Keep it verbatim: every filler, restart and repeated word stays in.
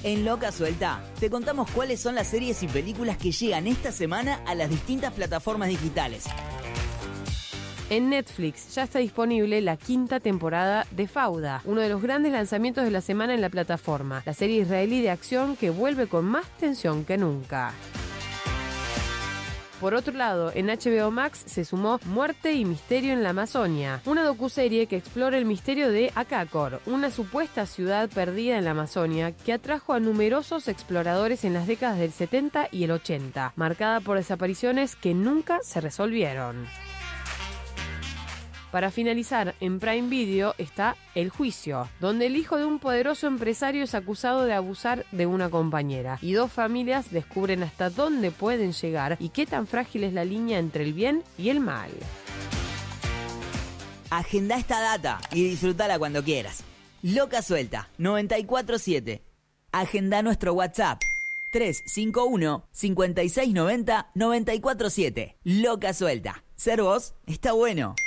En Loca Suelta, te contamos cuáles son las series y películas que llegan esta semana a las distintas plataformas digitales. En Netflix ya está disponible la quinta temporada de Fauda, uno de los grandes lanzamientos de la semana en la plataforma, la serie israelí de acción que vuelve con más tensión que nunca. Por otro lado, en H B O Max se sumó Muerte y Misterio en la Amazonia, una docuserie que explora el misterio de Acacor, una supuesta ciudad perdida en la Amazonia que atrajo a numerosos exploradores en las décadas del setenta y el ochenta, marcada por desapariciones que nunca se resolvieron. Para finalizar, en Prime Video está El Juicio, donde el hijo de un poderoso empresario es acusado de abusar de una compañera, y dos familias descubren hasta dónde pueden llegar y qué tan frágil es la línea entre el bien y el mal. Agenda esta data y disfrutala cuando quieras. Loca Suelta, noventa y cuatro siete. Agenda nuestro WhatsApp. tres cinco uno, cinco seis nueve cero, nueve cuatro siete. Loca Suelta. Ser vos está bueno.